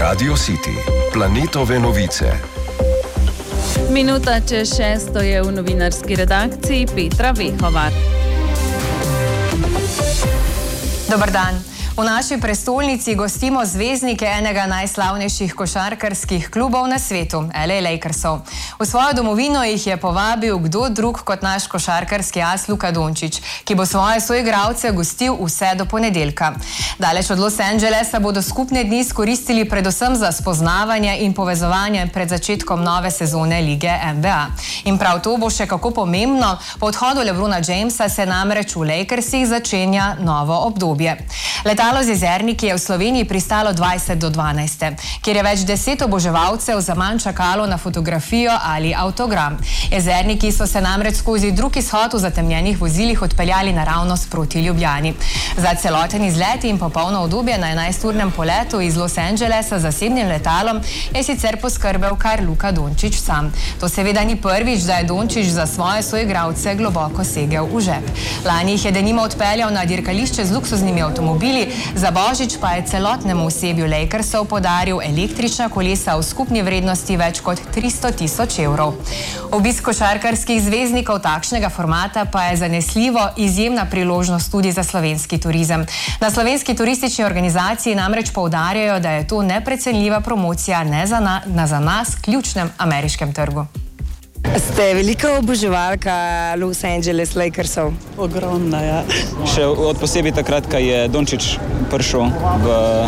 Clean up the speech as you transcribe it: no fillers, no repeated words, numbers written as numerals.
Radio City, planetove novice. Minuta čez 6 je v novinarski redakciji Petra Vehovar. Dobar dan. V naši prestolnici gostimo zvezdnike enega najslavnejših košarkarskih klubov na svetu, LA Lakersov. V svojo domovino jih je povabil kdo drug kot naš košarkarski as Luka Dončić, ki bo svoje soigralce gostil vse do ponedeljka. Daleč od Los Angelesa bodo skupne dni izkoristili predvsem za spoznavanje in povezovanje pred začetkom nove sezone lige NBA. In prav to bo še kako pomembno, po odhodu LeBrona Jamesa se namreč v Lakersih začenja novo obdobje. Letalo z Jezerniki je v Sloveniji pristalo 20:12, kjer je več 10 oboževalcev zaman čakalo na fotografijo ali avtogram. Jezerniki so se namreč skozi drug izhod v zatemnjenih vozilih odpeljali naravnost proti Ljubljani. Za celoten izlet in popolno obdobje na 11-urnem poletu iz Los Angelesa z zasebnim letalom je sicer poskrbel kar Luka Dončić sam. To seveda ni prvič, da je Dončić za svoje soigralce globoko segel v žep. Lani jih je denimo odpeljal na dirkališče z luksuznimi avtomobili, za božič pa je celotnemu osebju Lakersov podaril električna kolesa v skupni vrednosti več kot 300.000 evrov. Obisk košarkarskih zvezdnikov takšnega formata pa je zanesljivo izjemna priložnost tudi za slovenski turizem. Na slovenski turistični organizaciji namreč poudarjajo, da je to neprecenljiva promocija na za nas ključnem ameriškem trgu. Ste velika oboževalka Los Angeles Lakersov? Ogromna, ja. Še od posebej takrat, ko je Dončić prišel v